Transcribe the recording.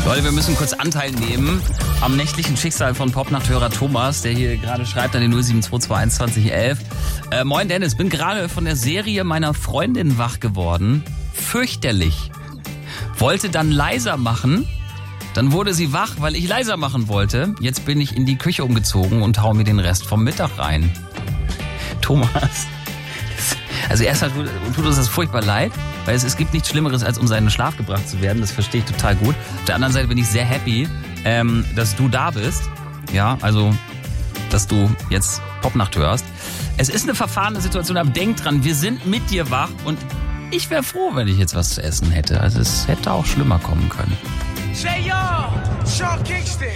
Leute, wir müssen kurz Anteil nehmen am nächtlichen Schicksal von Popnachthörer Thomas, der hier gerade schreibt an den 07221 2011. Moin Dennis, bin gerade von der Serie meiner Freundin wach geworden. Fürchterlich. Wollte dann leiser machen. Dann wurde sie wach, weil ich leiser machen wollte. Jetzt bin ich in die Küche umgezogen und hau mir den Rest vom Mittag rein. Thomas, also erstmal tut uns das furchtbar leid, weil es gibt nichts Schlimmeres, als um seinen Schlaf gebracht zu werden. Das verstehe ich total gut. Auf der anderen Seite bin ich sehr happy, dass du da bist. Ja, also, dass du jetzt Popnacht hörst. Es ist eine verfahrene Situation, aber denk dran, wir sind mit dir wach und ich wäre froh, wenn ich jetzt was zu essen hätte. Also es hätte auch schlimmer kommen können. Say yo, Sean Kingston.